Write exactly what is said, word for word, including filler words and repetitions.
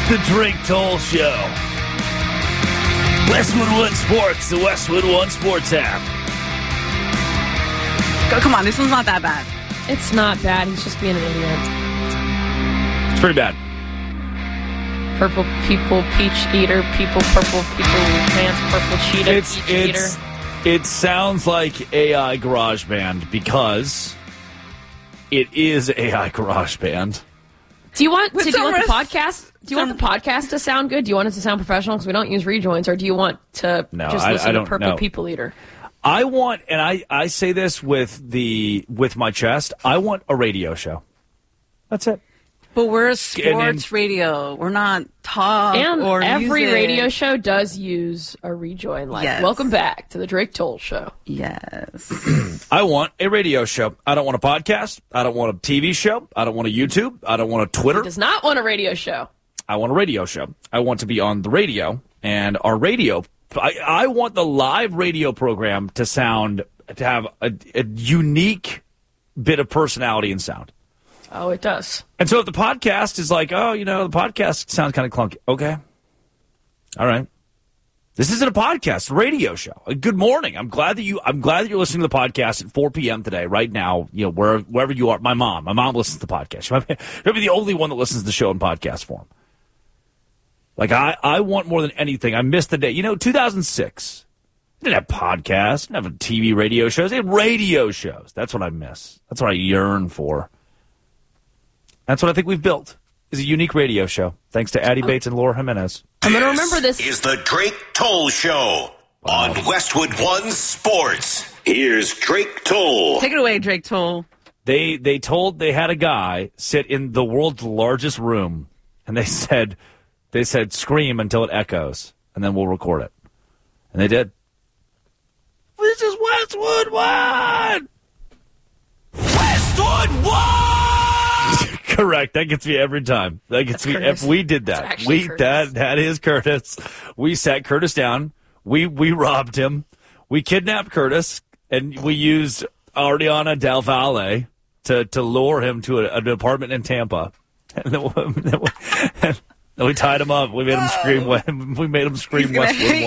The Drake Toll Show. Westwood One Sports, the Westwood One Sports app. Go, come on, this one's not that bad. It's not bad. He's just being an idiot. It's pretty bad. Purple people, peach eater, people, purple people, pants, purple cheetah, It's, peach it's, eater. it sounds like A I GarageBand because it is A I GarageBand. Do you want to, With do you want the some podcast? Do you want the podcast to sound good? Do you want it to sound professional? Because we don't use rejoins, or do you want to No, just I- listen I don't to Purple know. People Eater? I want, and I, I say this with the with my chest, I want a radio show. That's it. But we're a And sports then- radio. We're not talk And or every music. radio show does use a rejoin. Like, Yes. welcome back to the Drake Toll Show. Yes. I want a radio show. I don't want a podcast. I don't want a T V show. I don't want a YouTube. I don't want a Twitter. He does not want a radio show. I want a radio show. I want to be on the radio, and our radio. I, I want the live radio program to sound to have a, a unique bit of personality and sound. Oh, it does. And so if the podcast is like, oh, you know, the podcast sounds kind of clunky. Okay. All right. This isn't a podcast, it's a radio show. Uh, Good morning. I'm glad that you I'm glad that you're listening to the podcast at four p.m. today, right now, you know, where, wherever you are. My mom. My mom listens to the podcast. She might be, she might be the only one that listens to the show in podcast form. Like, I, I want more than anything. I missed the day. You know, two thousand six. They didn't have podcasts, didn't have T V radio shows. They had radio shows. That's what I miss. That's what I yearn for. That's what I think we've built, is a unique radio show. Thanks to Addie Bates and Laura Jimenez. I'm going to remember this. Is the Drake Toll Show on Westwood One Sports. Here's Drake Toll. Take it away, Drake Toll. They they told they had a guy sit in the world's largest room, and they said they said scream until it echoes, and then we'll record it. And they did. This is Westwood One. Westwood One. Correct. That gets me every time. That gets That's me. Curtis. If we did That's that, actually we Curtis. that that is Curtis. We sat Curtis down. We we robbed him. We kidnapped Curtis, and we used Ariana Del Valle to to lure him to a, an apartment in Tampa. And then, we, then we, and then we tied him up. We made him scream. We made him scream He's gonna Westwood hate